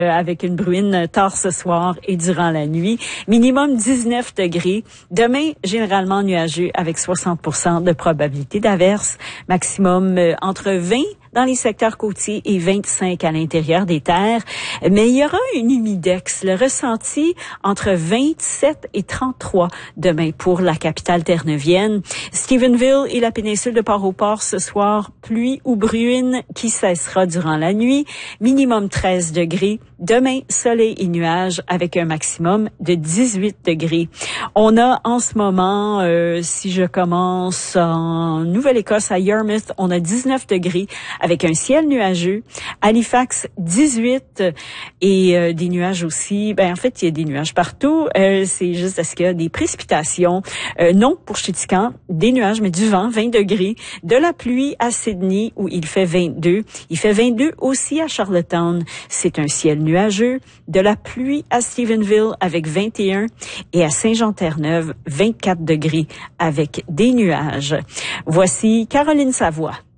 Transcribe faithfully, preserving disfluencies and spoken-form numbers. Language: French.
avec une bruine tard ce soir et durant la nuit. Minimum dix-neuf degrés. Demain, généralement nuageux avec soixante pour cent de probabilité d'averse. Maximum euh, entre vingt dans les secteurs côtiers et vingt-cinq à l'intérieur des terres. Mais il y aura une humidex, le ressenti entre vingt-sept et trente-trois demain pour la capitale terre-neuvienne. Stephenville et la péninsule de Port-au-Port ce soir, pluie ou bruine qui cessera durant la nuit. Minimum treize degrés. Demain, soleil et nuages avec un maximum de dix-huit degrés. On a en ce moment, euh, si je commence en Nouvelle-Écosse, à Yarmouth, on a dix-neuf degrés avec un ciel nuageux. Halifax, dix-huit et euh, des nuages aussi. Ben en fait, il y a des nuages partout. Euh, c'est juste parce qu'il y a des précipitations. Euh, non pour Chéticamp, des nuages, mais du vent, vingt degrés. De la pluie à Sydney où il fait vingt-deux. Il fait vingt-deux aussi à Charlottetown. C'est un ciel nuageux. nuageux, de la pluie à Stephenville avec vingt et un et à Saint-Jean-Terre-Neuve, vingt-quatre degrés avec des nuages. Voici Caroline Savoie.